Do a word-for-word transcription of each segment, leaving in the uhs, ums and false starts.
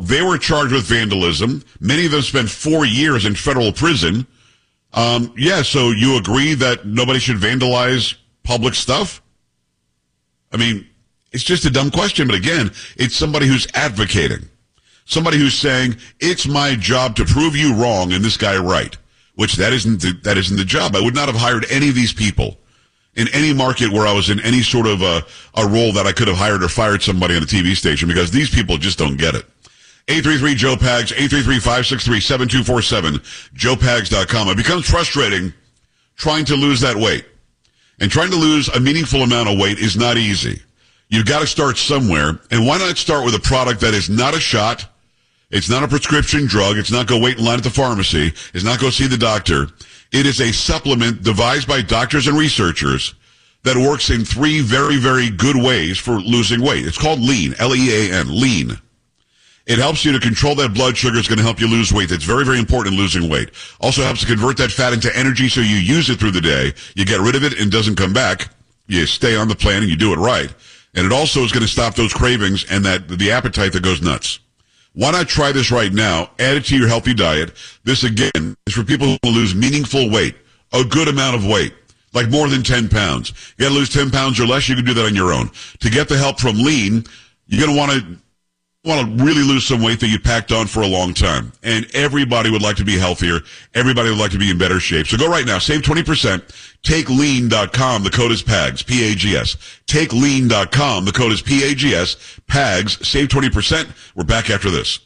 they were charged with vandalism. Many of them spent four years in federal prison. Um, yeah, so you agree that nobody should vandalize public stuff? I mean, it's just a dumb question, but again, it's somebody who's advocating. Somebody who's saying, it's my job to prove you wrong and this guy right, which that isn't the, that isn't the job. I would not have hired any of these people in any market where I was in any sort of a, a role that I could have hired or fired somebody on a T V station, because these people just don't get it. eight three three Joe Pags, eight three three, five six three, seven two four seven, joe pags dot com. It becomes frustrating trying to lose that weight. And trying to lose a meaningful amount of weight is not easy. You've got to start somewhere. And why not start with a product that is not a shot? It's not a prescription drug. It's not go wait in line at the pharmacy. It's not go see the doctor. It is a supplement devised by doctors and researchers that works in three very, very good ways for losing weight. It's called Lean, L E A N, Lean. It helps you to control that blood sugar. It's going to help you lose weight. That's very, very important in losing weight. Also helps to convert that fat into energy so you use it through the day. You get rid of it and it doesn't come back. You stay on the plan and you do it right. And it also is going to stop those cravings and that the appetite that goes nuts. Why not try this right now? Add it to your healthy diet. This, again, is for people who want to lose meaningful weight, a good amount of weight, like more than ten pounds. You got to lose ten pounds or less, you can do that on your own. To get the help from Lean, you're going to want to want to really lose some weight that you packed on for a long time. And everybody would like to be healthier. Everybody would like to be in better shape. So go right now. Save twenty percent. take lean dot com. The code is PAGS, P A G S. take lean dot com. The code is P A G S, PAGS. Save twenty percent. We're back after this.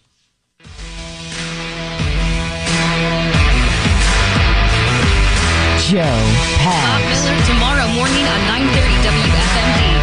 Joe Pags. Bob Miller tomorrow morning on nine thirty W F M D.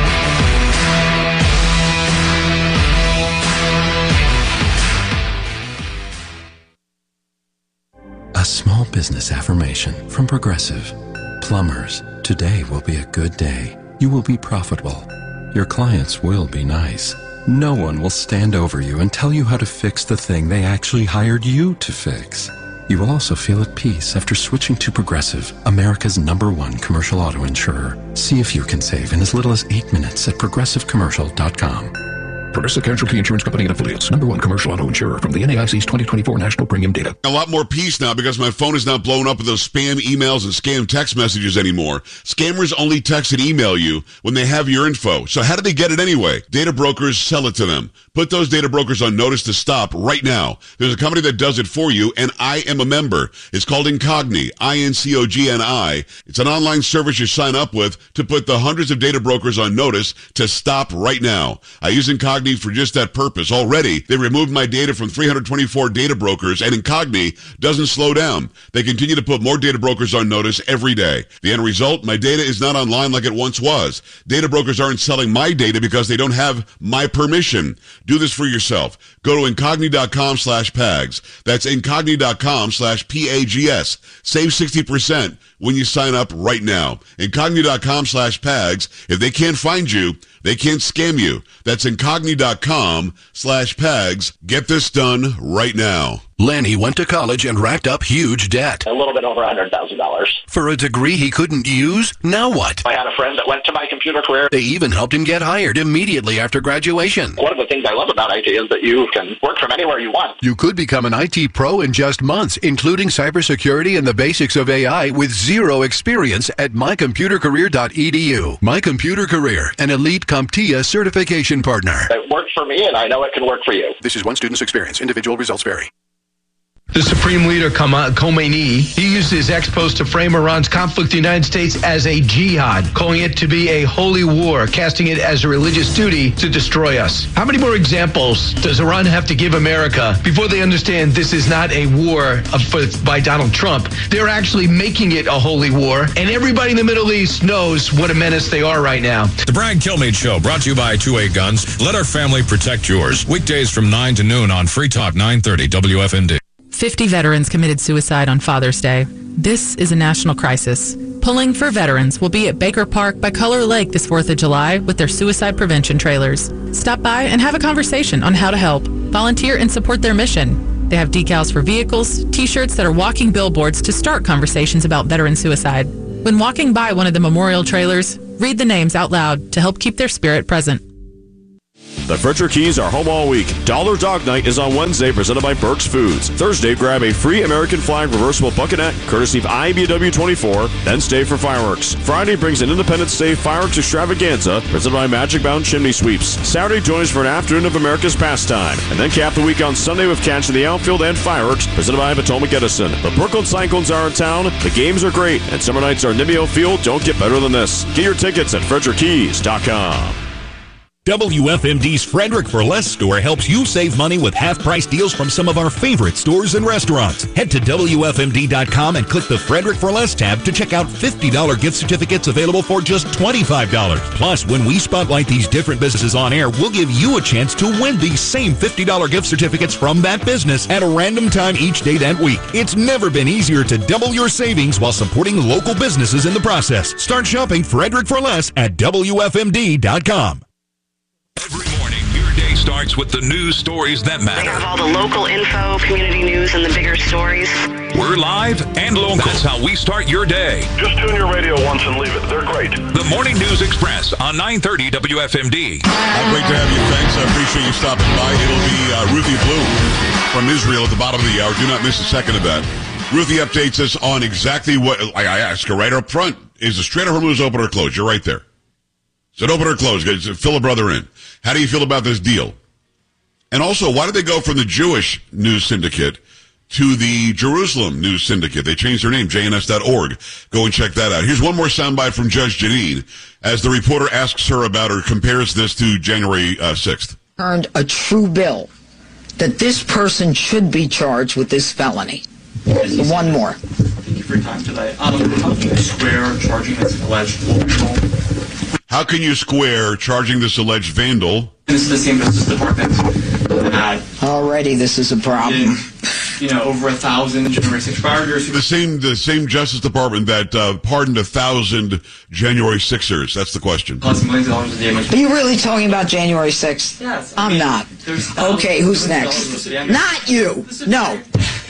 A small business affirmation from Progressive. Plumbers, today will be a good day. You will be profitable. Your clients will be nice. No one will stand over you and tell you how to fix the thing they actually hired you to fix. You will also feel at peace after switching to Progressive, America's number one commercial auto insurer. See if you can save in as little as eight minutes at progressive commercial dot com. Progressive Casualty Insurance Company and Affiliates. Number one commercial auto insurer from the N A I C's twenty twenty-four National Premium Data. A lot more peace now because my phone is not blown up with those spam emails and scam text messages anymore. Scammers only text and email you when they have your info. So how do they get it anyway? Data brokers sell it to them. Put those data brokers on notice to stop right now. There's a company that does it for you, and I am a member. It's called Incogni, I N C O G N I. It's an online service you sign up with to put the hundreds of data brokers on notice to stop right now. I use Incogni for just that purpose. Already, they removed my data from three hundred twenty-four data brokers, and Incogni doesn't slow down. They continue to put more data brokers on notice every day. The end result, my data is not online like it once was. Data brokers aren't selling my data because they don't have my permission. Do this for yourself. Go to Incogni.com slash PAGS. That's Incogni.com slash P A G S. Save sixty percent when you sign up right now. Incogni.com slash PAGS. If they can't find you, they can't scam you. That's Incogni.com slash PAGS. Get this done right now. Lenny went to college and racked up huge debt. A little bit over one hundred thousand dollars. For a degree he couldn't use? Now what? I had a friend that went to my computer career. They even helped him get hired immediately after graduation. One of the things I love about I T is that you can work from anywhere you want. You could become an I T pro in just months, including cybersecurity and the basics of A I with zero experience at my computer career dot e d u. My Computer Career, an elite CompTIA certification partner. It worked for me, and I know it can work for you. This is one student's experience. Individual results vary. The Supreme Leader Khomeini, he used his ex-post to frame Iran's conflict with the United States as a jihad, calling it to be a holy war, casting it as a religious duty to destroy us. How many more examples does Iran have to give America before they understand this is not a war of, for, by Donald Trump? They're actually making it a holy war, and everybody in the Middle East knows what a menace they are right now. The Brad Kilmeade Show, brought to you by two A Guns. Let our family protect yours. Weekdays from nine to noon on Free Talk nine thirty W F M D. fifty veterans committed suicide on Father's Day. This is a national crisis. Pulling for Veterans will be at Baker Park by Color Lake this fourth of July with their suicide prevention trailers. Stop by and have a conversation on how to help. Volunteer and support their mission. They have decals for vehicles, T-shirts that are walking billboards to start conversations about veteran suicide. When walking by one of the memorial trailers, read the names out loud to help keep their spirit present. The Frederick Keys are home all week. Dollar Dog Night is on Wednesday, presented by Burke's Foods. Thursday, grab a free American flag reversible buckinette, courtesy of I B W twenty-four, then stay for fireworks. Friday brings an Independence Day fireworks extravaganza, presented by Magic Mountain Chimney Sweeps. Saturday, join us for an afternoon of America's pastime. And then cap the week on Sunday with Catch in the Outfield and fireworks, presented by Potomac Edison. The Brooklyn Cyclones are in town, the games are great, and summer nights are Nibio Field. Don't get better than this. Get your tickets at Frederick Keys dot com. W F M D's Frederick for Less store helps you save money with half-price deals from some of our favorite stores and restaurants. Head to W F M D dot com and click the Frederick for Less tab to check out fifty dollars gift certificates available for just twenty-five dollars. Plus, when we spotlight these different businesses on air, we'll give you a chance to win these same fifty dollars gift certificates from that business at a random time each day that week. It's never been easier to double your savings while supporting local businesses in the process. Start shopping Frederick for Less at W F M D dot com. Every morning, your day starts with the news stories that matter. They have all the local info, community news, and the bigger stories. We're live and local. That's how we start your day. Just tune your radio once and leave it. They're great. The Morning News Express on nine thirty W F M D. Uh, great to have you. Thanks. I appreciate you stopping by. It'll be uh, Ruthie Blue from Israel at the bottom of the hour. Do not miss a second of that. Ruthie updates us on exactly what I, I ask her right up front. Is the Strait of Hormuz open or closed? You're right there. Is it open or closed? Fill a brother in. How do you feel about this deal? And also, why did they go from the Jewish News Syndicate to the Jerusalem News Syndicate? They changed their name, J N S dot org. Go and check that out. Here's one more soundbite from Judge Janine as the reporter asks her about or compares this to January uh, sixth. Earned a true bill that this person should be charged with this felony. One more. Thank you for your time today. Um, how do you square charging this alleged vandal? How can you square charging this alleged vandal? This is the same Justice Department that already this is a problem. Did, you know, over a thousand January sixth rioters. The same, the same Justice Department that uh, pardoned a thousand January sixers. That's the question. Plus millions of dollars of damage. Are you really talking about January sixth? Yes. I I'm mean, not. Okay, who's next? Not you. No.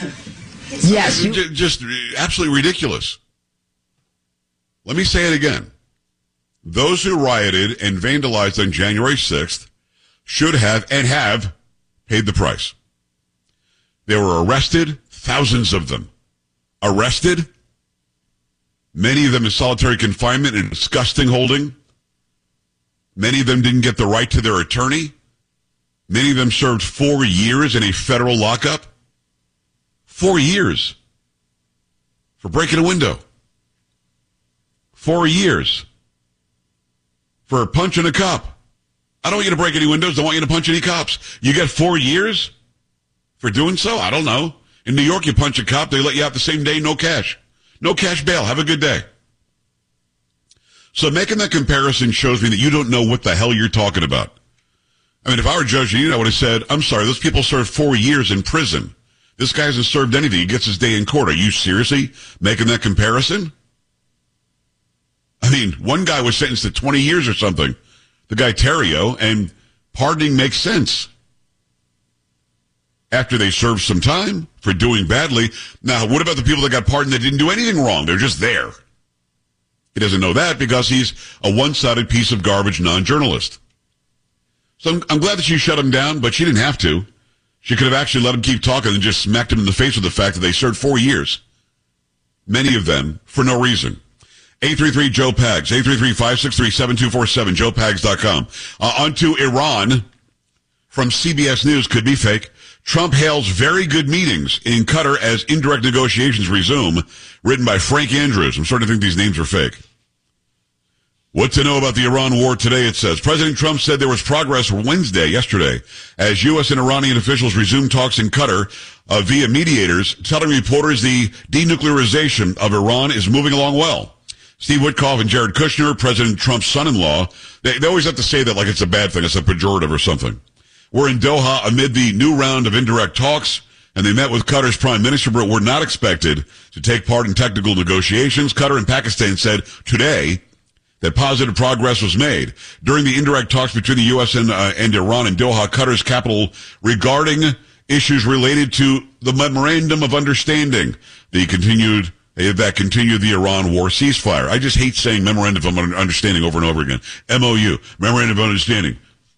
Yes. You. Just absolutely ridiculous. Let me say it again. Those who rioted and vandalized on January sixth should have and have paid the price. They were arrested, thousands of them. Arrested, many of them in solitary confinement and disgusting holding. Many of them didn't get the right to their attorney. Many of them served four years in a federal lockup. Four years for breaking a window. Four years. For punching a cop. I don't want you to break any windows. Don't want you to punch any cops. You get four years for doing so? I don't know. In New York, you punch a cop, they let you out the same day, no cash. No cash bail. Have a good day. So making that comparison shows me that you don't know what the hell you're talking about. I mean, if I were judging you, I would have said, I'm sorry, those people served four years in prison. This guy hasn't served anything. He gets his day in court. Are you seriously making that comparison? I mean, one guy was sentenced to twenty years or something, the guy Terrio, and pardoning makes sense. After they served some time for doing badly. Now, what about the people that got pardoned that didn't do anything wrong? They're just there. He doesn't know that because he's a one-sided piece of garbage non-journalist. So I'm, I'm glad that she shut him down, but she didn't have to. She could have actually let him keep talking and just smacked him in the face with the fact that they served four years. Many of them for no reason. eight three three Joe Pags, eight three three, five six three, seven two four seven, joe pags dot com. Uh, on to Iran from C B S News, could be fake. Trump hails very good meetings in Qatar as indirect negotiations resume, written by Frank Andrews. I'm starting to think these names are fake. What to know about the Iran war today, it says. President Trump said there was progress Wednesday, yesterday, as U S and Iranian officials resumed talks in Qatar uh, via mediators, telling reporters the denuclearization of Iran is moving along well. Steve Witkoff and Jared Kushner, President Trump's son-in-law, they, they always have to say that like it's a bad thing, it's a pejorative or something. We're in Doha amid the new round of indirect talks, and they met with Qatar's prime minister, but were not expected to take part in technical negotiations. Qatar and Pakistan said today that positive progress was made during the indirect talks between the U S and, uh, and Iran in Doha, Qatar's capital, regarding issues related to the Memorandum of Understanding, the continued that continued the Iran war ceasefire. I just hate saying Memorandum of Understanding over and over again. M O U, Memorandum of Understanding.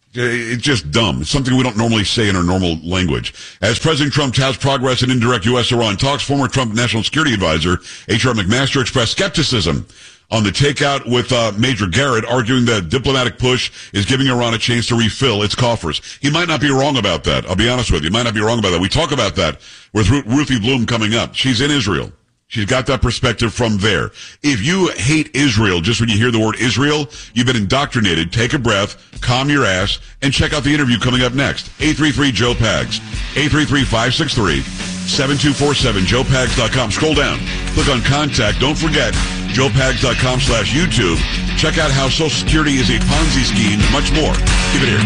It's just dumb. It's something we don't normally say in our normal language. As President Trump touts progress in indirect U S Iran talks, former Trump National Security Advisor H R McMaster expressed skepticism on the takeout with uh, Major Garrett, arguing that diplomatic push is giving Iran a chance to refill its coffers. He might not be wrong about that. I'll be honest with you. He might not be wrong about that. We talk about that with Ru- Ruthie Bloom coming up. She's in Israel. She's got that perspective from there. If you hate Israel just when you hear the word Israel, you've been indoctrinated. Take a breath, calm your ass, and check out the interview coming up next. eight three three, Joe Pags. eight three three, five six three, seven two four seven, joe pags dot com. Scroll down. Click on Contact. Don't forget, joe pags dot com slash YouTube. Check out how Social Security is a Ponzi scheme and much more. Give it here.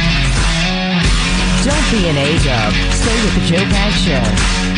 Don't be an A-dub. Stay with the Joe Pags Show.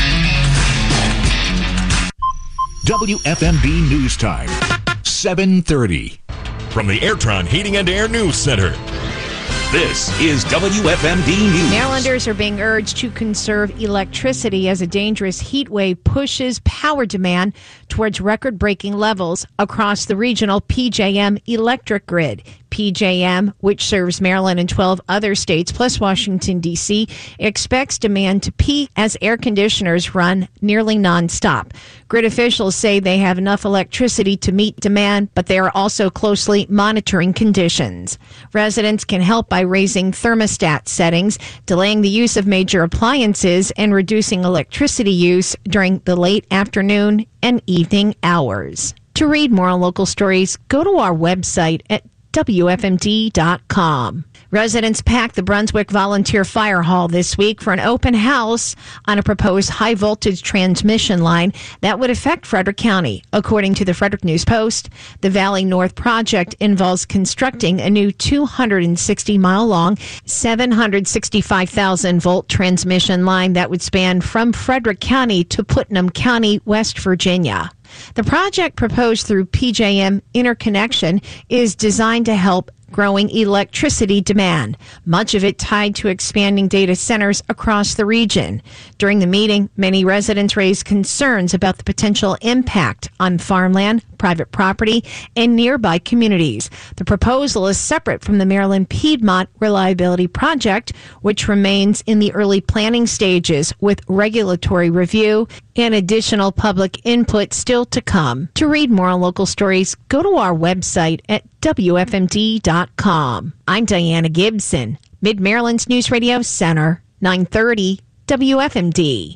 W F M D News Time, seven thirty. From the Airtron Heating and Air News Center, this is W F M D News. Marylanders are being urged to conserve electricity as a dangerous heat wave pushes power demand towards record-breaking levels across the regional P J M electric grid. P J M, which serves Maryland and twelve other states, plus Washington, D C, expects demand to peak as air conditioners run nearly nonstop. Grid officials say they have enough electricity to meet demand, but they are also closely monitoring conditions. Residents can help by raising thermostat settings, delaying the use of major appliances, and reducing electricity use during the late afternoon and evening hours. To read more on local stories, go to our website at W F M D dot com. Residents packed the Brunswick Volunteer Fire Hall this week for an open house on a proposed high-voltage transmission line that would affect Frederick County. According to the Frederick News Post, the Valley North project involves constructing a new two hundred sixty mile long, seven hundred sixty-five thousand volt transmission line that would span from Frederick County to Putnam County, West Virginia. The project proposed through P J M Interconnection is designed to help growing electricity demand, much of it tied to expanding data centers across the region. During the meeting, many residents raised concerns about the potential impact on farmland, private property, and nearby communities. The proposal is separate from the Maryland Piedmont Reliability Project, which remains in the early planning stages with regulatory review and additional public input still to come. To read more on local stories, go to our website at W F M D dot com. I'm Diana Gibson, Mid-Maryland's News Radio Center, nine thirty W F M D.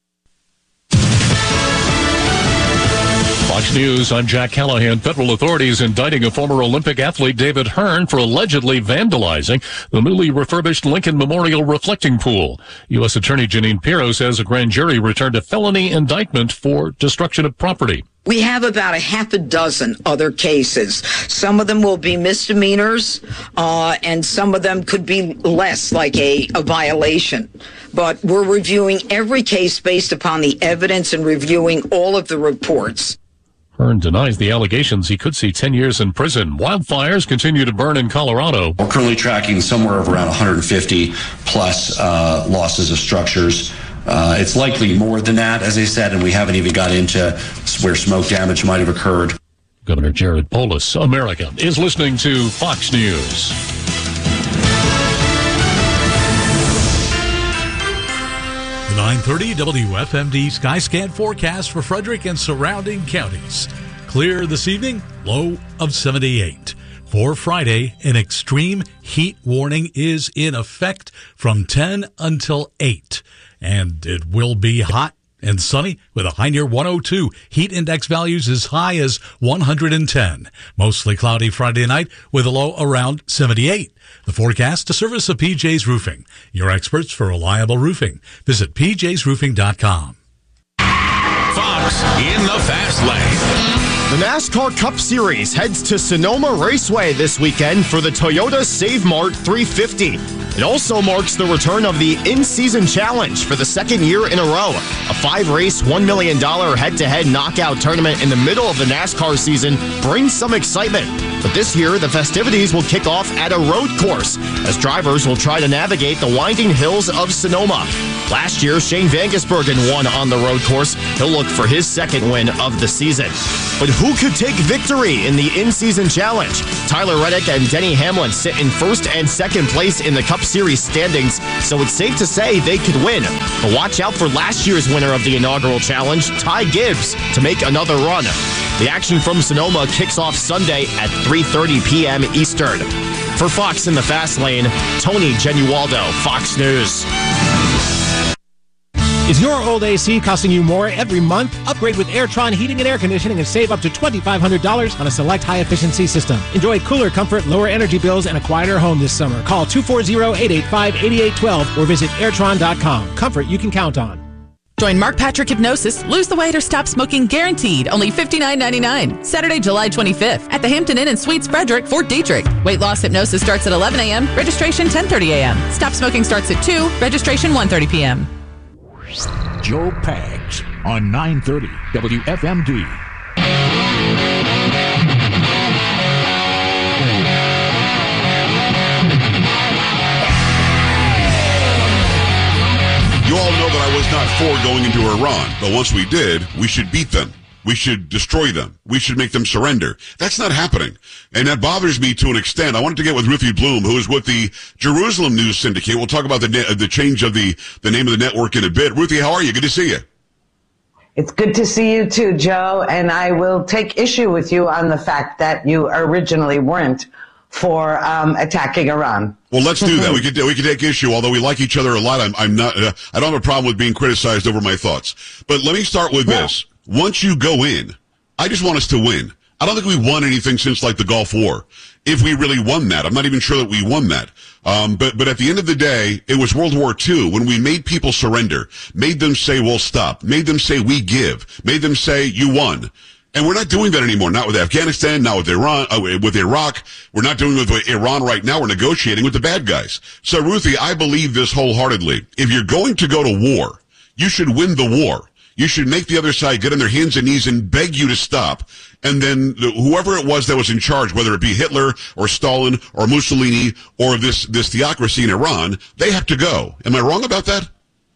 Fox News, I'm Jack Callahan. Federal authorities indicting a former Olympic athlete, David Hearn, for allegedly vandalizing the newly refurbished Lincoln Memorial reflecting pool. U S Attorney Janine Pirro says a grand jury returned a felony indictment for destruction of property. We have about a half a dozen other cases. Some of them will be misdemeanors, uh, and some of them could be less, like a, a violation. But we're reviewing every case based upon the evidence and reviewing all of the reports. Hearn denies the allegations. He could see ten years in prison. Wildfires continue to burn in Colorado. We're currently tracking somewhere of around one hundred fifty plus uh, losses of structures. Uh, it's likely more than that, as I said, and we haven't even got into where smoke damage might have occurred. Governor Jared Polis, America, is listening to Fox News. The nine thirty W F M D Skyscan forecast for Frederick and surrounding counties. Clear this evening, low of seventy-eight. For Friday, an extreme heat warning is in effect from ten until eight. And it will be hot and sunny with a high near one oh two. Heat index values as high as one hundred ten. Mostly cloudy Friday night with a low around seventy-eight. The forecast, a service of P J's Roofing, your experts for reliable roofing. Visit P Js roofing dot com. Fox in the fast lane. The NASCAR Cup Series heads to Sonoma Raceway this weekend for the Toyota Save Mart three fifty. It also marks the return of the In-Season Challenge for the second year in a row. A five-race, one million dollars head-to-head knockout tournament in the middle of the NASCAR season brings some excitement. But this year, the festivities will kick off at a road course as drivers will try to navigate the winding hills of Sonoma. Last year, Shane Van Gisbergen won on the road course. He'll look for his second win of the season. But who could take victory in the in-season challenge? Tyler Reddick and Denny Hamlin sit in first and second place in the Cup Series standings, so it's safe to say they could win. But watch out for last year's winner of the inaugural challenge, Ty Gibbs, to make another run. The action from Sonoma kicks off Sunday at three thirty p.m. Eastern. For Fox in the Fast Lane, Tony Genualdo, Fox News. Is your old A C costing you more every month? Upgrade with Airtron Heating and Air Conditioning and save up to two thousand five hundred dollars on a select high-efficiency system. Enjoy cooler comfort, lower energy bills, and a quieter home this summer. Call two four zero, eight eight five, eight eight one two or visit airtron dot com. Comfort you can count on. Join Mark Patrick Hypnosis, lose the weight or stop smoking guaranteed, only fifty-nine ninety-nine. Saturday, July twenty-fifth at the Hampton Inn and Suites Frederick, Fort Detrick. Weight loss hypnosis starts at eleven a.m., registration ten thirty a.m. Stop smoking starts at two, registration one thirty p.m. Joe Pags on nine thirty W F M D. You all know that I was not for going into Iran, but once we did, we should beat them. We should destroy them. We should make them surrender. That's not happening. And that bothers me to an extent. I wanted to get with Ruthie Bloom, who is with the Jerusalem News Syndicate. We'll talk about the the change of the, the name of the network in a bit. Ruthie, how are you? Good to see you. It's good to see you too, Joe. And I will take issue with you on the fact that you originally weren't for um, attacking Iran. Well, let's do that. We could we could take issue. Although we like each other a lot, I'm I'm not. Uh, I don't have a problem with being criticized over my thoughts. But let me start with yeah. this. Once you go in, I just want us to win. I don't think we won anything since like the Gulf War. If we really won that, I'm not even sure that we won that. Um, but but at the end of the day, it was World War Two when we made people surrender, made them say we'll stop, made them say we give, made them say you won. And we're not doing that anymore. Not with Afghanistan, not with Iran, uh, with Iraq. We're not doing it with Iran right now. We're negotiating with the bad guys. So, Ruthie, I believe this wholeheartedly. If you're going to go to war, you should win the war. You should make the other side get on their hands and knees and beg you to stop. And then whoever it was that was in charge, whether it be Hitler or Stalin or Mussolini or this, this theocracy in Iran, they have to go. Am I wrong about that?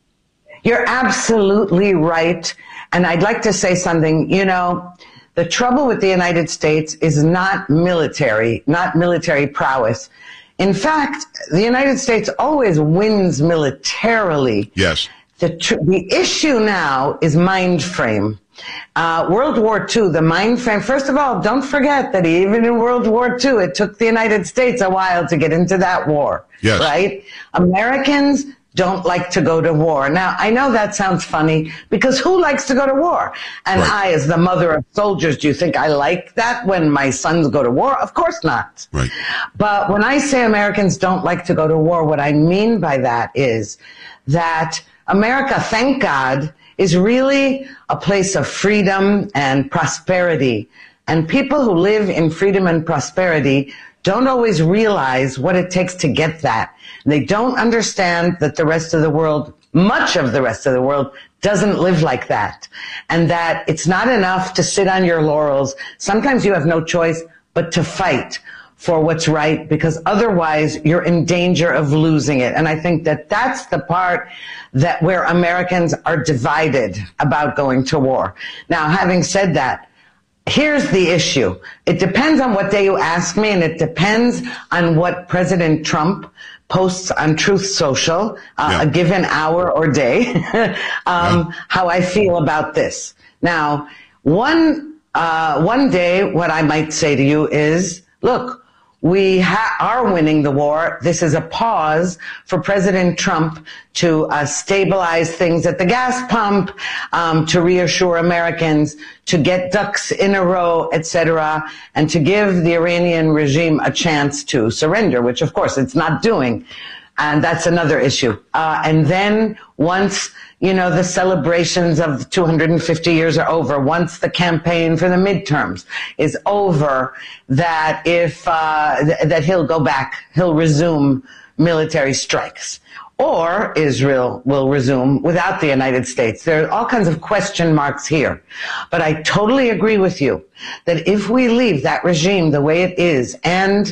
You're absolutely right. And I'd like to say something. You know, the trouble with the United States is not military, not military prowess. In fact, the United States always wins militarily. Yes. The, tr- the issue now is mind frame. Uh, World War Two, the mind frame. First of all, don't forget that even in World War Two, it took the United States a while to get into that war. Yes. Right? Americans don't like to go to war. Now, I know that sounds funny because who likes to go to war? And right. I, as the mother of soldiers, do you think I like that when my sons go to war? Of course not. Right. But when I say Americans don't like to go to war, what I mean by that is that America, thank God, is really a place of freedom and prosperity. And people who live in freedom and prosperity don't always realize what it takes to get that. They don't understand that the rest of the world, much of the rest of the world, doesn't live like that. And that it's not enough to sit on your laurels. Sometimes you have no choice but to fight for what's right, because otherwise you're in danger of losing it. And I think that that's the part that where Americans are divided about going to war. Now, having said that, here's the issue. It depends on what day you ask me, and it depends on what President Trump posts on Truth Social, uh, yeah. a given hour or day, um, yeah. how I feel about this. Now, one, uh, one day, what I might say to you is, look, we ha- are winning the war. This is a pause for President Trump to uh, stabilize things at the gas pump, um, to reassure Americans, to get ducks in a row, et cetera, and to give the Iranian regime a chance to surrender, which, of course, it's not doing. And that's another issue. Uh, and then once, you know, the celebrations of two hundred fifty years are over, once the campaign for the midterms is over, that if, uh, th- that he'll go back, he'll resume military strikes. Or Israel will resume without the United States. There are all kinds of question marks here. But I totally agree with you that if we leave that regime the way it is and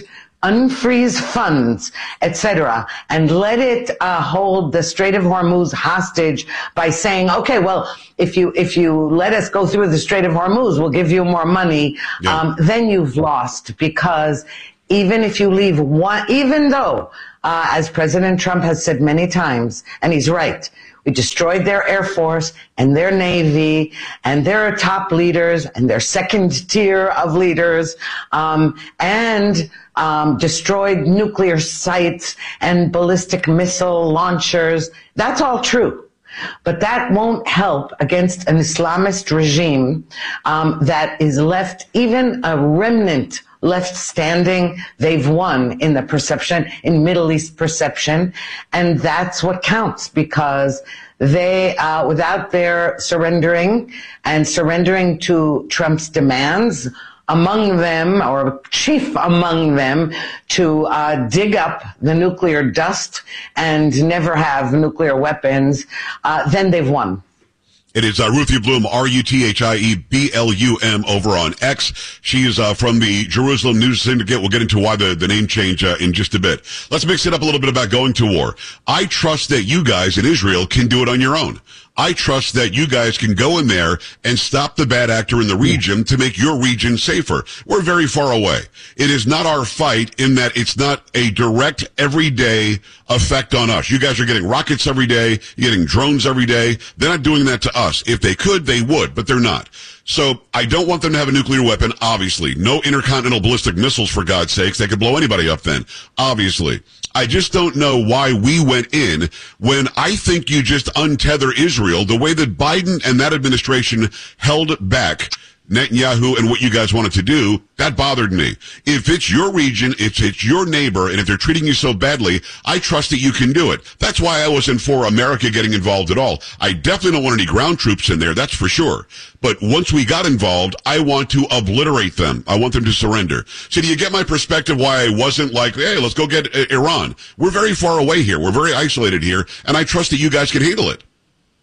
unfreeze funds, et cetera, and let it uh, hold the Strait of Hormuz hostage by saying, okay, well, if you if you let us go through the Strait of Hormuz, we'll give you more money, yeah. um, then you've lost, because even if you leave one, even though, uh, as President Trump has said many times, and he's right, we destroyed their Air Force and their Navy and their top leaders and their second tier of leaders, um, and um, destroyed nuclear sites and ballistic missile launchers. That's all true. But that won't help against an Islamist regime um, that is left, even a remnant left standing. They've won in the perception, in Middle East perception, and that's what counts, because they, uh, without their surrendering and surrendering to Trump's demands, among them, or chief among them, to uh, dig up the nuclear dust and never have nuclear weapons, uh, then they've won. It is uh, Ruthie Bloom, R U T H I E B L U M, over on X. She is uh, from the Jerusalem News Syndicate. We'll get into why the, the name change uh, in just a bit. Let's mix it up a little bit about going to war. I trust that you guys in Israel can do it on your own. I trust that you guys can go in there and stop the bad actor in the region to make your region safer. We're very far away. It is not our fight in that it's not a direct, everyday effect on us. You guys are getting rockets every day. You're getting drones every day. They're not doing that to us. If they could, they would, but they're not. So I don't want them to have a nuclear weapon, obviously. No intercontinental ballistic missiles, for God's sakes. They could blow anybody up then, obviously. I just don't know why we went in when I think you just untether Israel the way that Biden and that administration held back Netanyahu and what you guys wanted to do. That bothered me. If it's your region, if it's your neighbor, and if they're treating you so badly, I trust that you can do it. That's why I wasn't for America getting involved at all. I definitely don't want any ground troops in there, that's for sure. But once we got involved, I want to obliterate them. I want them to surrender. So do you get my perspective why I wasn't like, hey, let's go get uh, Iran? We're very far away here. We're very isolated here, and I trust that you guys can handle it.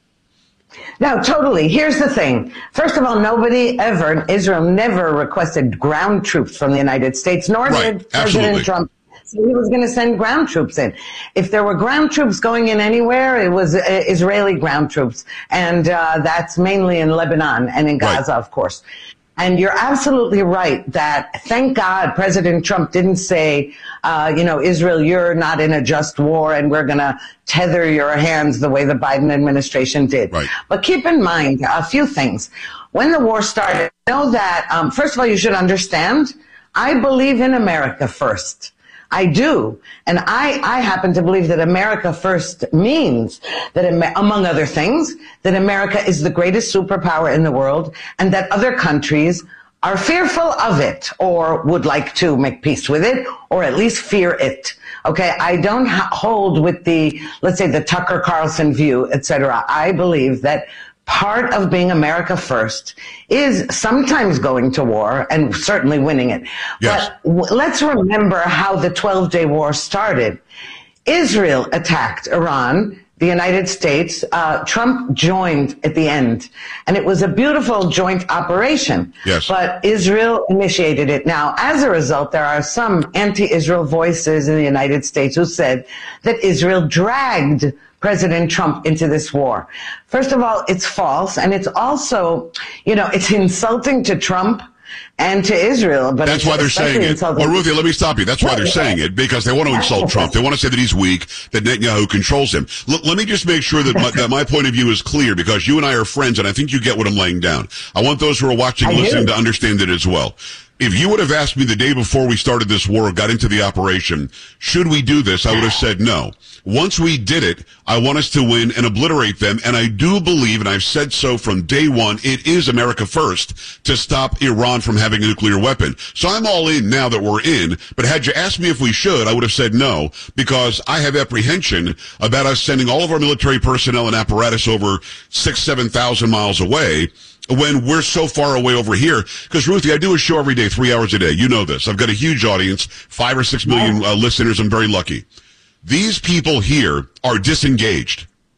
No, totally. Here's the thing. First of all, nobody ever, Israel never requested ground troops from the United States, nor right. did President Absolutely. Trump. So he was going to send ground troops in. If there were ground troops going in anywhere, it was uh, Israeli ground troops. And uh, that's mainly in Lebanon and in Gaza, right. of course. And you're absolutely right that, thank God, President Trump didn't say, uh, you know, Israel, you're not in a just war and we're going to tether your hands the way the Biden administration did. Right. But keep in mind a few things. When the war started, know that, um, first of all, you should understand, I believe in America first. I do. And I, I happen to believe that America first means that, among other things, that America is the greatest superpower in the world and that other countries are fearful of it or would like to make peace with it or at least fear it. Okay. I don't ha- hold with the, let's say, the Tucker Carlson view, et cetera. I believe that part of being America first is sometimes going to war and certainly winning it. Yes. But w- let's remember how the twelve-day war started. Israel attacked Iran, the United States. Uh, Trump joined at the end. And it was a beautiful joint operation. Yes. But Israel initiated it. Now, as a result, there are some anti-Israel voices in the United States who said that Israel dragged President Trump into this war. First of all, it's false, and it's also, you know, it's insulting to Trump and to Israel. But that's why they're saying it. Well, Ruthie, let me stop you. That's why they're saying it, because they want to insult Trump. They want to say that he's weak, that Netanyahu controls him. L- let me just make sure that my, that my point of view is clear, because you and I are friends, and I think you get what I'm laying down. I want those who are watching, I listening do. to understand it as well. If you would have asked me the day before we started this war, got into the operation, should we do this, I would have said no. Once we did it, I want us to win and obliterate them. And I do believe, and I've said so from day one, it is America first to stop Iran from having a nuclear weapon. So I'm all in now that we're in. But had you asked me if we should, I would have said no, because I have apprehension about us sending all of our military personnel and apparatus over six, seven thousand miles away when we're so far away over here. Because, Ruthie, I do a show every day, three hours a day. You know this. I've got a huge audience, five or six million uh, listeners. I'm very lucky. These people here are disengaged.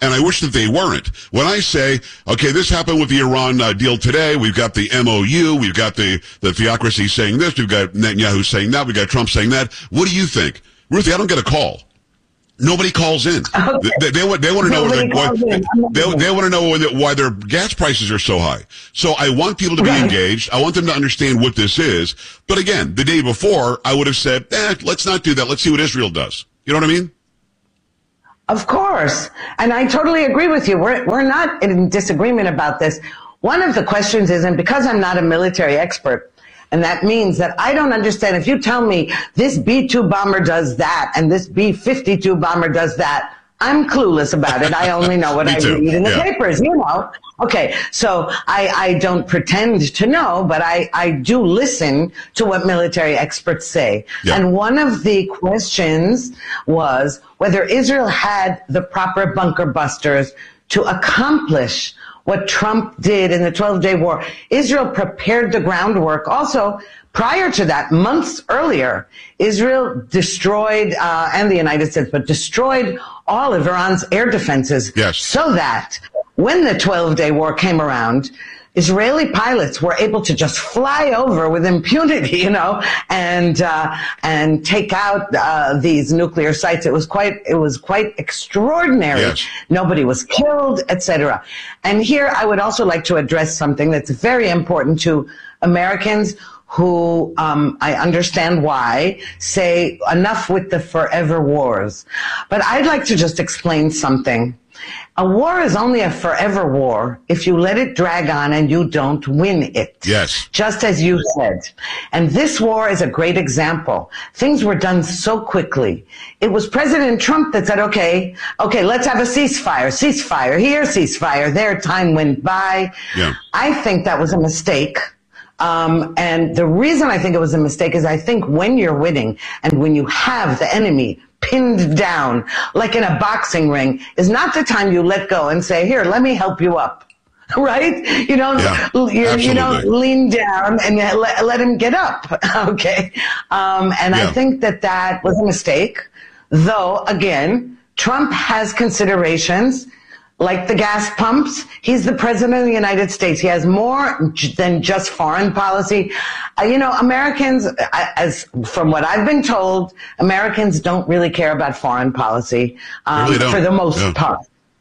And I wish that they weren't. When I say, okay, this happened with the Iran uh, deal today, we've got the M O U, we've got the, the theocracy saying this, we've got Netanyahu saying that, we've got Trump saying that. What do you think? Ruthie, I don't get a call. Nobody calls in. Okay. They, they, they, they want to know why, they, they want to know why their gas prices are so high. So I want people to be right. engaged. I want them to understand what this is. But again, the day before, I would have said, eh, let's not do that. Let's see what Israel does. You know what I mean? Of course. And I totally agree with you. We're, we're not in disagreement about this. One of the questions is, and because I'm not a military expert, and that means that I don't understand, if you tell me this B two bomber does that and this B fifty-two bomber does that, I'm clueless about it. I only know what I too. read in the yeah. papers, you know. Okay, so I, I don't pretend to know, but I, I do listen to what military experts say. Yeah. And one of the questions was whether Israel had the proper bunker busters to accomplish what Trump did in the twelve-day war. Israel prepared the groundwork. Also, prior to that, months earlier, Israel destroyed, uh, and the United States, but destroyed all of Iran's air defenses. Yes. So that when the twelve-day war came around, Israeli pilots were able to just fly over with impunity, you know, and uh, and take out uh, these nuclear sites. It was quite it was quite extraordinary. Yes. Nobody was killed, et cetera. And here I would also like to address something that's very important to Americans who, um, I understand why, say enough with the forever wars. But I'd like to just explain something. A war is only a forever war if you let it drag on and you don't win it. Yes. Just as you said. And this war is a great example. Things were done so quickly. It was President Trump that said, okay, okay, let's have a ceasefire, ceasefire here, ceasefire there. Time went by. Yeah. I think that was a mistake. Um, and the reason I think it was a mistake is I think when you're winning and when you have the enemy pinned down, like in a boxing ring, is not the time you let go and say, here, let me help you up. Right? You don't, yeah, you, you don't lean down and let, let him get up. Okay. Um, and yeah. I think that that was a mistake. Though, again, Trump has considerations like the gas pumps. He's the president of the United States. He has more than just foreign policy. Uh, you know, Americans, as from what I've been told, Americans don't really care about foreign policy um, really for the most yeah. part.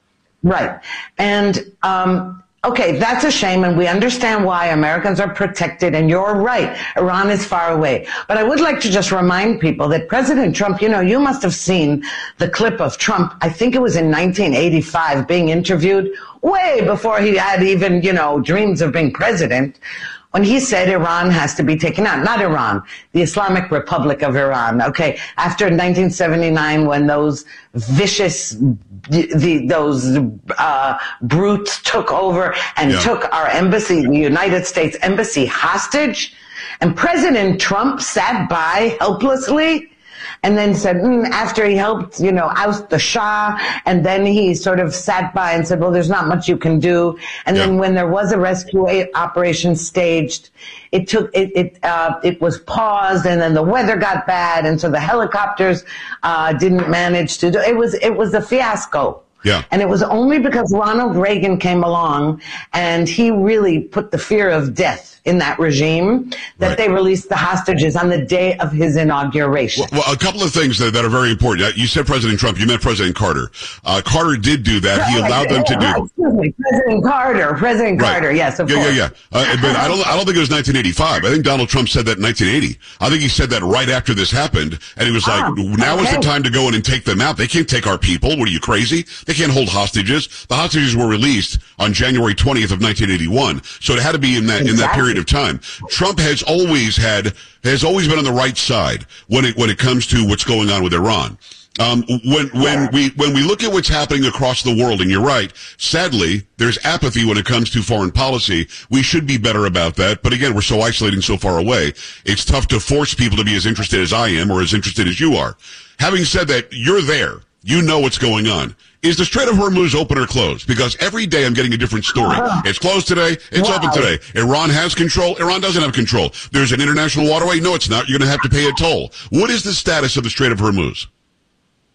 Right. And, um, okay, that's a shame, and we understand why Americans are protected, and you're right. Iran is far away. But I would like to just remind people that President Trump, you know, you must have seen the clip of Trump, I think it was in nineteen eighty-five, being interviewed way before he had even, you know, dreams of being president, when he said Iran has to be taken out. Not Iran, the Islamic Republic of Iran, okay? After nineteen seventy-nine, when those vicious, the, those uh, brutes took over and yeah. took our embassy, the United States Embassy, hostage, and President Trump sat by helplessly and then said, mm, after he helped, you know, oust the Shah, and then he sort of sat by and said, well, there's not much you can do. And yeah. then when there was a rescue operation staged, it took, it, it, uh, it was paused, and then the weather got bad, and so the helicopters, uh, didn't manage to do, it was, it was a fiasco. Yeah. And it was only because Ronald Reagan came along and he really put the fear of death in that regime that right. they released the hostages on the day of his inauguration. Well, well a couple of things that, that are very important. You said President Trump, you meant President Carter. Uh, Carter did do that. He allowed them to do. Excuse me, President Carter. President right. Carter, yes, of yeah, course. Yeah, yeah, uh, but I don't, I don't think it was nineteen eighty-five. I think Donald Trump said that in nineteen eighty. I think he said that right after this happened, and he was like, ah, now okay. is the time to go in and take them out. They can't take our people. What are you, crazy? They can't hold hostages. The hostages were released on January twentieth of nineteen eighty-one, so it had to be in that, exactly. in that period of time. Trump has always had, has always been on the right side when it, when it comes to what's going on with Iran. Um, when, when we, when we look at what's happening across the world, and you're right, sadly, there's apathy when it comes to foreign policy. We should be better about that. But again, we're so isolating so far away. It's tough to force people to be as interested as I am or as interested as you are. Having said that, you're there. You know what's going on. Is the Strait of Hormuz open or closed? Because every day I'm getting a different story. Uh-huh. It's closed today. It's wow. open today. Iran has control. Iran doesn't have control. There's an international waterway. No, it's not. You're going to have to pay a toll. What is the status of the Strait of Hormuz?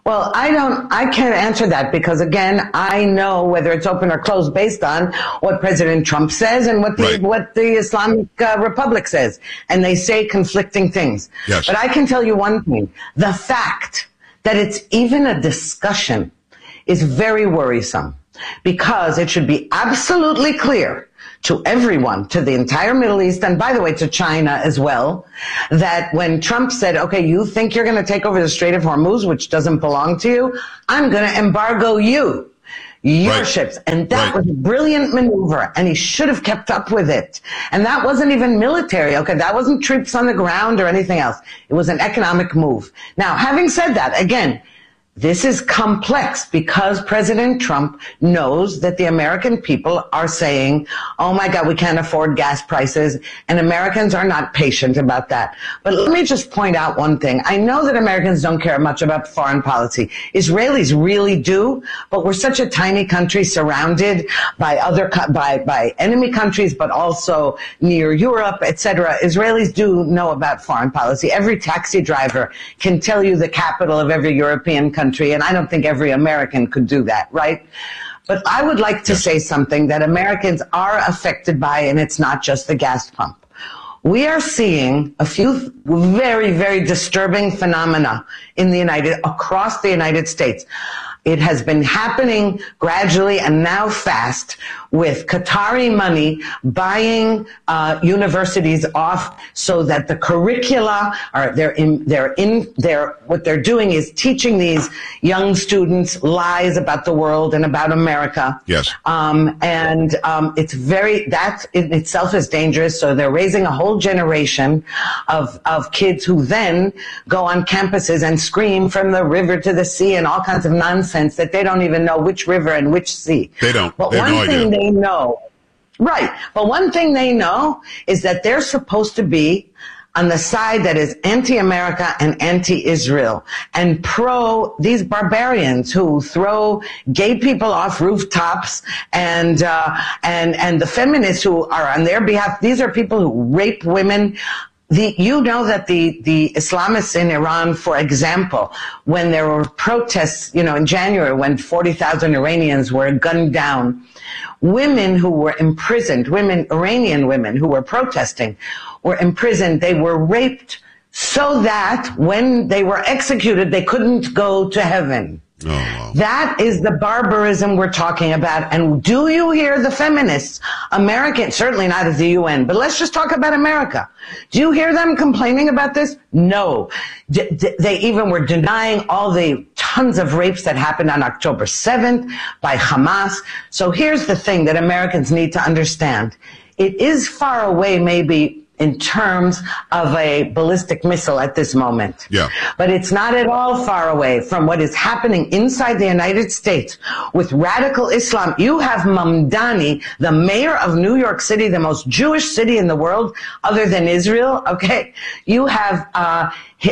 Well, I don't, I can't answer that because again, I know whether it's open or closed based on what President Trump says and what the, right. what the Islamic uh, Republic says. And they say conflicting things. Yes. But I can tell you one thing. The fact that it's even a discussion is very worrisome because it should be absolutely clear to everyone, to the entire Middle East, and by the way, to China as well, that when Trump said, okay, you think you're going to take over the Strait of Hormuz, which doesn't belong to you, I'm going to embargo you, your right. ships. And that right. was a brilliant maneuver, and he should have kept up with it. And that wasn't even military, okay? That wasn't troops on the ground or anything else. It was an economic move. Now, having said that, again, this is complex because President Trump knows that the American people are saying, oh my God, we can't afford gas prices, and Americans are not patient about that. But let me just point out one thing. I know that Americans don't care much about foreign policy. Israelis really do, but we're such a tiny country surrounded by other, by, by enemy countries, but also near Europe, et cetera. Israelis do know about foreign policy. Every taxi driver can tell you the capital of every European country. Country, and I don't think every American could do that, right? But I would like to yes. say something that Americans are affected by, and it's not just the gas pump. We are seeing a few very, very disturbing phenomena in the United, across the United States. It has been happening gradually and now fast with Qatari money buying uh, universities off so that the curricula are they're in they're in they're what they're doing is teaching these young students lies about the world and about America. Yes. Um, and um, it's very that in itself is dangerous. So they're raising a whole generation of of kids who then go on campuses and scream from the river to the sea and all kinds of nonsense that they don't even know which river and which sea. They don't. But they have one no thing idea. they know, right, but one thing they know is that they're supposed to be on the side that is anti-America and anti-Israel and pro these barbarians who throw gay people off rooftops and uh, and and the feminists who are on their behalf. These are people who rape women. The, you know that the, the Islamists in Iran, for example, when there were protests, you know, in January when forty thousand Iranians were gunned down, women who were imprisoned, women, Iranian women who were protesting, were imprisoned. They were raped so that when they were executed, they couldn't go to heaven. Oh, wow. That is the barbarism we're talking about. And do you hear the feminists, American, certainly not at the U N, but let's just talk about America. Do you hear them complaining about this? No. D- d- they even were denying all the tons of rapes that happened on October seventh by Hamas. So here's the thing that Americans need to understand. It is far away, maybe, in terms of a ballistic missile at this moment. Yeah. But it's not at all far away from what is happening inside the United States with radical Islam. You have Mamdani, the mayor of New York City, the most Jewish city in the world other than Israel, okay? You have uh,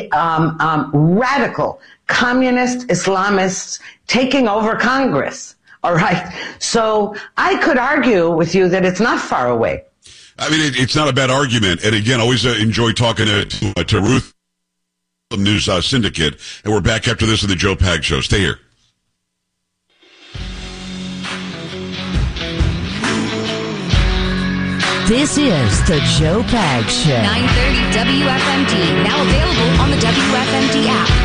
um, um, radical communist Islamists taking over Congress, all right? So I could argue with you that it's not far away. I mean, it, it's not a bad argument. And again, always uh, enjoy talking to, to, to Ruth, News uh, Syndicate. And we're back after this in the Joe Pag Show. Stay here. This is the Joe Pag Show. nine thirty W F M D. Now available on the W F M D app.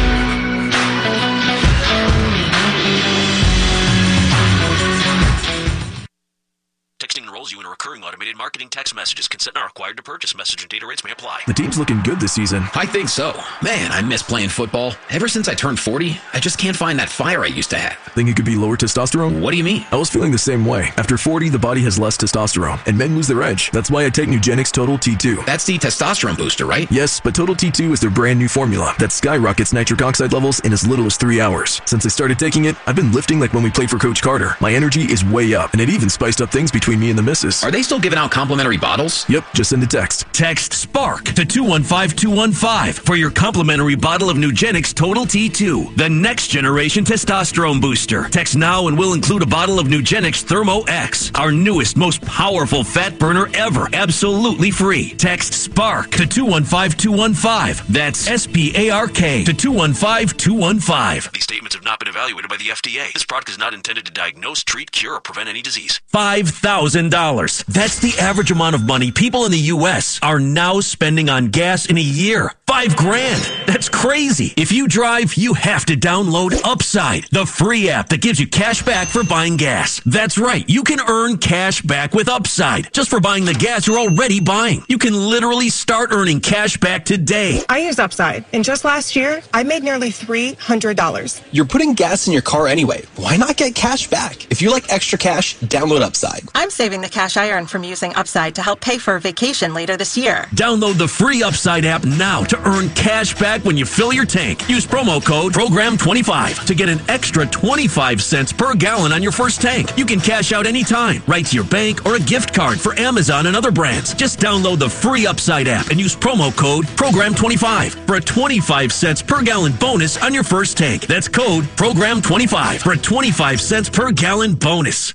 Texting enrolls you in a recurring automated marketing text messages. Consent not required to purchase. Message and data rates may apply. The team's looking good this season. I think so. Man, I miss playing football. Ever since I turned forty, I just can't find that fire I used to have. Think it could be lower testosterone? What do you mean? I was feeling the same way. After forty, the body has less testosterone, and men lose their edge. That's why I take Nugenix Total T two. That's the testosterone booster, right? Yes, but Total T two is their brand new formula that skyrockets nitric oxide levels in as little as three hours. Since I started taking it, I've been lifting like when we played for Coach Carter. My energy is way up, and it even spiced up things between me and the misses. Are they still giving out complimentary bottles? Yep, just send a text. Text SPARK to two one five two one five for your complimentary bottle of Nugenix Total T two, the next generation testosterone booster. Text now and we'll include a bottle of Nugenix Thermo X, our newest, most powerful fat burner ever, absolutely free. Text SPARK to two one five two one five. That's S P A R K to two one five two one five. These statements have not been evaluated by the F D A. This product is not intended to diagnose, treat, cure, or prevent any disease. five thousand dollars. That's the average amount of money people in the U S are now spending on gas in a year. Five grand. That's crazy. If you drive, you have to download Upside, the free app that gives you cash back for buying gas. That's right. You can earn cash back with Upside just for buying the gas you're already buying. You can literally start earning cash back today. I use Upside, and just last year, I made nearly three hundred dollars. You're putting gas in your car anyway. Why not get cash back? If you like extra cash, download Upside. I'm saving the cash I earn from using Upside to help pay for a vacation later this year. Download the free Upside app now to earn cash back when you fill your tank. Use promo code program twenty-five to get an extra twenty-five cents per gallon on your first tank. You can cash out anytime, right to your bank or a gift card for Amazon and other brands. Just download the free Upside app and use promo code program twenty-five for a twenty-five cents per gallon bonus on your first tank. That's code program twenty-five for a twenty-five cents per gallon bonus.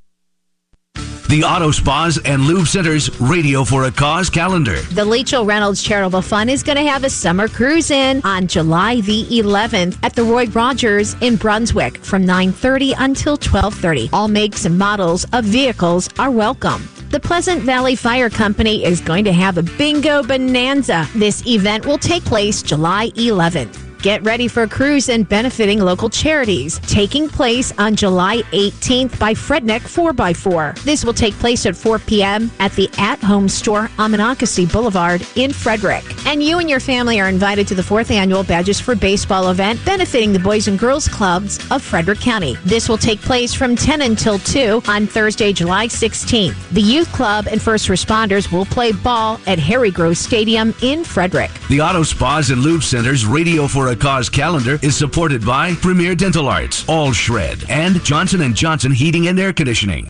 The Auto Spas and Lube Center's Radio for a Cause calendar. The Lachel Reynolds Charitable Fund is going to have a summer cruise in on July the eleventh at the Roy Rogers in Brunswick from nine thirty until twelve thirty. All makes and models of vehicles are welcome. The Pleasant Valley Fire Company is going to have a bingo bonanza. This event will take place July eleventh. Get ready for a cruise and benefiting local charities. Taking place on July eighteenth by Fredneck four by four. This will take place at four p.m. at the At Home Store on Monocacy Boulevard in Frederick. And you and your family are invited to the fourth annual Badges for Baseball event benefiting the Boys and Girls Clubs of Frederick County. This will take place from ten until two on Thursday, July sixteenth. The Youth Club and first responders will play ball at Harry Grove Stadium in Frederick. The Auto Spas and Lube Center's Radio for a Cause calendar is supported by Premier Dental Arts, All Shred, and Johnson and Johnson Heating and Air Conditioning.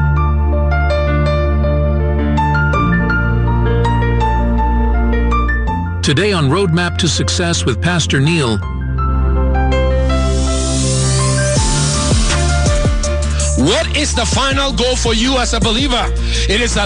Today on Roadmap to Success with Pastor Neil. What is the final goal for you as a believer? It is a